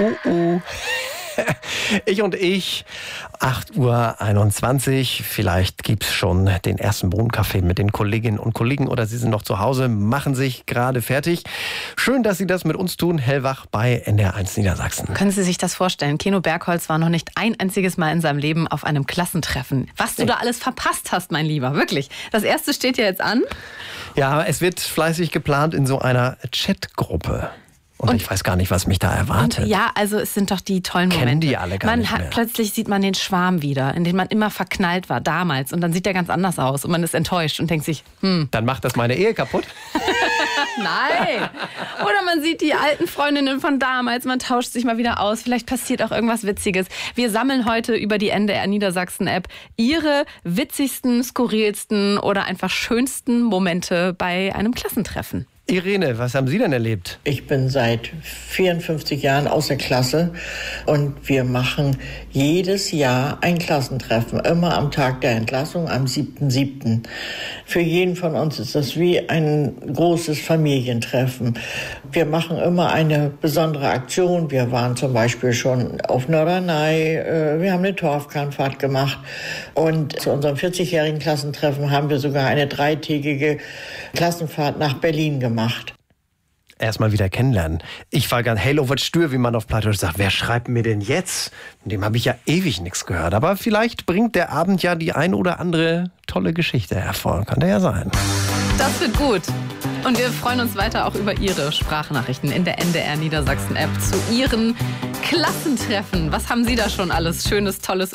Oh, oh. Ich und ich, 8:21 Uhr. Vielleicht gibt es schon den ersten Bohnenkaffee mit den Kolleginnen und Kollegen oder Sie sind noch zu Hause, machen sich gerade fertig. Schön, dass Sie das mit uns tun. Hellwach bei NDR1 Niedersachsen. Können Sie sich das vorstellen? Keno Bergholz war noch nicht ein einziges Mal in seinem Leben auf einem Klassentreffen. Was du da alles verpasst hast, mein Lieber, wirklich. Das erste steht ja jetzt an. Ja, es wird fleißig geplant in so einer Chatgruppe. Und ich weiß gar nicht, was mich da erwartet. Ja, also es sind doch die tollen Momente. Kennen die alle gar nicht mehr. Plötzlich sieht man den Schwarm wieder, in den man immer verknallt war damals. Und dann sieht der ganz anders aus und man ist enttäuscht und denkt sich, Dann macht das meine Ehe kaputt? Nein. Oder man sieht die alten Freundinnen von damals, man tauscht sich mal wieder aus. Vielleicht passiert auch irgendwas Witziges. Wir sammeln heute über die NDR Niedersachsen App Ihre witzigsten, skurrilsten oder einfach schönsten Momente bei einem Klassentreffen. Irene, was haben Sie denn erlebt? Ich bin seit 54 Jahren aus der Klasse und wir machen jedes Jahr ein Klassentreffen, immer am Tag der Entlassung, am 7.7. Für jeden von uns ist das wie ein großes Familientreffen. Wir machen immer eine besondere Aktion. Wir waren zum Beispiel schon auf Norderney, wir haben eine Torfkernfahrt gemacht und zu unserem 40-jährigen Klassentreffen haben wir sogar eine 3-tägige Klassenfahrt nach Berlin gemacht. Erstmal wieder kennenlernen. Ich war ganz hell over stür, wie man auf Plattdeutsch sagt. Wer schreibt mir denn jetzt? Von dem habe ich ja ewig nichts gehört. Aber vielleicht bringt der Abend ja die ein oder andere tolle Geschichte hervor. Kann der ja sein. Das wird gut. Und wir freuen uns weiter auch über Ihre Sprachnachrichten in der NDR Niedersachsen App zu Ihren Klassentreffen. Was haben Sie da schon alles Schönes, Tolles